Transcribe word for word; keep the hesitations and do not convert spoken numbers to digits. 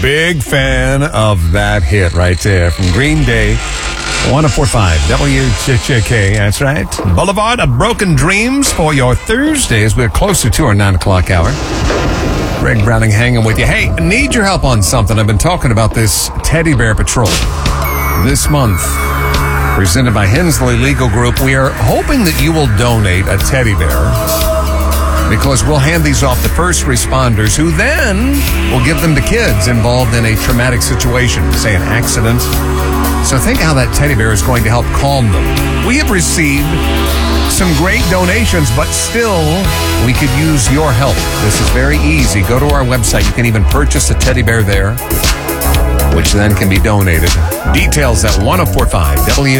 Big fan of that hit right there from Green Day. one oh four point five W J K, that's right. Boulevard of Broken Dreams for your Thursdays. We're closer to our nine o'clock hour. Greg Browning hanging with you. Hey, I need your help on something. I've been talking about this Teddy Bear Patrol this month. Presented by Hensley Legal Group. We are hoping that you will donate a teddy bear because we'll hand these off to first responders who then will give them to kids involved in a traumatic situation, say an accident. So think how that teddy bear is going to help calm them. We have received some great donations, but still, we could use your help. This is very easy. Go to our website. You can even purchase a teddy bear there, which then can be donated. Details at one oh four point five W